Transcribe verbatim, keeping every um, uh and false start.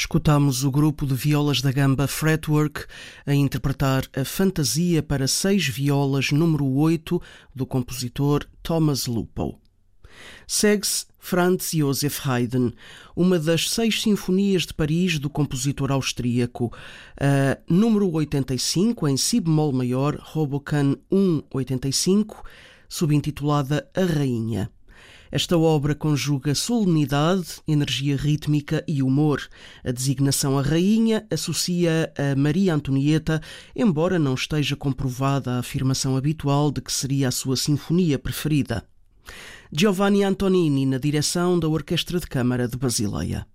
Escutamos o grupo de violas da gamba Fretwork a interpretar a Fantasia para seis violas número oito do compositor Thomas Lupo. Segue-se Franz Joseph Haydn, uma das seis sinfonias de Paris do compositor austríaco, a número oitenta e cinco em si bemol maior, Hoboken cento e oitenta e cinco, subintitulada A Rainha. Esta obra conjuga solenidade, energia rítmica e humor. A designação a rainha associa a Maria Antonieta, embora não esteja comprovada a afirmação habitual de que seria a sua sinfonia preferida. Giovanni Antonini na direção da Orquestra de Câmara de Basileia.